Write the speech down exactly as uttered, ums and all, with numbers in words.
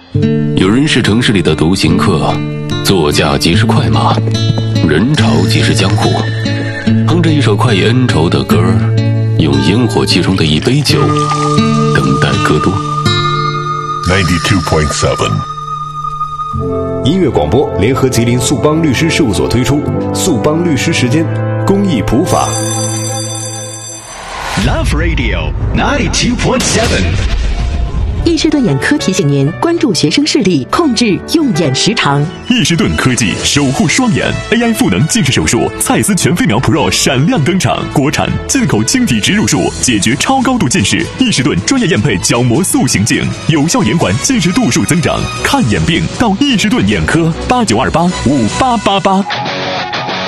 有人是城市里的独行客，座驾即是快马，人潮即是江湖。哼着一首快意恩仇的歌，用烟火气中的一杯酒，等待戈多。 ninety-two point seven 音乐广播联合吉林速邦律师事务所推出速邦律师时间公益普法。 Love Radio ninety-two point seven。 易士顿眼科提醒您关注学生视力，控制用眼时长。 易士顿科技守护双眼 A I 赋能近视手术，蔡司全飞秒 Pro 闪亮登场，国产进口晶体植入术，解决超高度近视。易士顿专业验配角膜塑形镜，有效延缓近视度数增长。看眼病到易士顿眼科，八九二八五八八八。